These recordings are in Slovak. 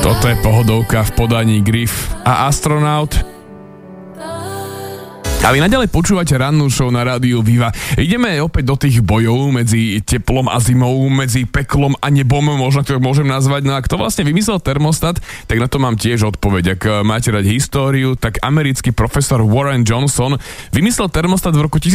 Toto je pohodovka v podaní Griff a Astronaut. A vy naďalej počúvate rannú show na rádiu Viva. Ideme opäť do tých bojov medzi teplom a zimou, medzi peklom a nebom, možno to môžem nazvať. No a kto vlastne vymyslel termostat, tak na to mám tiež odpoveď. Ak máte rať históriu, tak americký profesor Warren Johnson vymyslel termostat v roku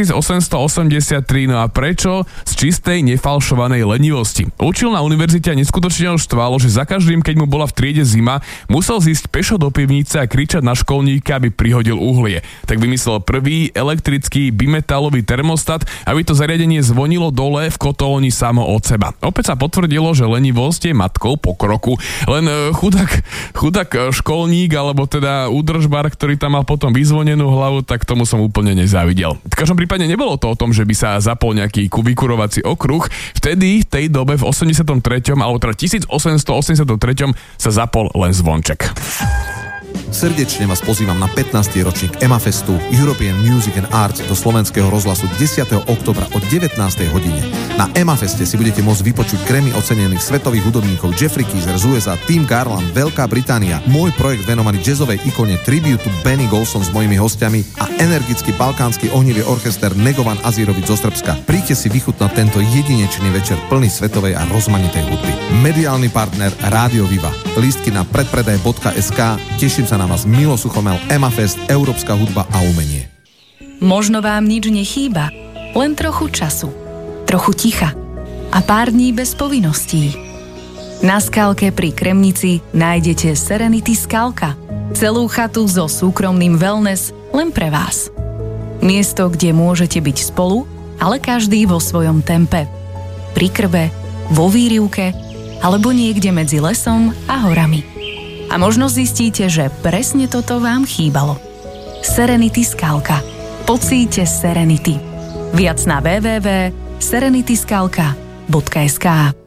1883. No a prečo? Z čistej, nefalšovanej lenivosti. Učil na univerzite a neskutočne ho štvalo, že za každým, keď mu bola v triede zima, musel zísť pešo do pivnice a kričať na školníka, aby prihodil uhlie. Tak vymyslel prvý elektrický bimetalový termostat, aby to zariadenie zvonilo dole v kotolni samo od seba. Opäť sa potvrdilo, že lenivosť je matkou pokroku. Len chudák školník, alebo teda údržbar, ktorý tam mal potom vyzvonenú hlavu, tak tomu som úplne nezávidel. V každom prípade nebolo to o tom, že by sa zapol nejaký vykurovací okruh. Vtedy, v tej dobe, v 83. alebo teda 1883. sa zapol len zvonček. Srdečne vás pozývam na 15. ročník EMAFestu European Music and Arts do Slovenského rozhlasu 10. októbra o 19. hodine. Na EMAFeste si budete môcť vypočuť Grammy ocenených svetových hudobníkov Jeffrey Keezer z USA, Tim Garland, Veľká Británia, môj projekt venovaný jazzovej ikone Tribute to Benny Golson s mojimi hostiami a energický balkánsky ohnivý orchester Negovan Azirovič zo Srbska. Príďte si vychutnať tento jedinečný večer plný svetovej a rozmanitej hudby. Mediálny partner Rádio Viva. Lístky na predpredaj.sk. Teším sa na vás. Milo Suchomel, EMAFest, Európska hudba a umenie. Možno vám nič nechýba, len trochu času, trochu ticha a pár dní bez povinností. Na Skalke pri Kremnici nájdete Serenity Skalka. Celú chatu so súkromným wellness len pre vás. Miesto, kde môžete byť spolu, ale každý vo svojom tempe. Pri krbe, vo výrivke alebo niekde medzi lesom a horami. A možno zistíte, že presne toto vám chýbalo. Serenity Skalka. Pocíťte Serenity. Viac na www.serenityskalka.sk.